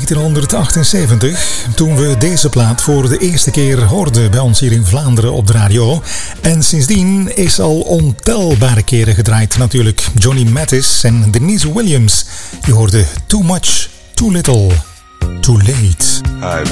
1978, toen we deze plaat voor de eerste keer hoorden bij ons hier in Vlaanderen op de radio. En sindsdien is al ontelbare keren gedraaid natuurlijk. Johnny Mathis en Denise Williams. Je hoorde Too Much, Too Little, Too Late.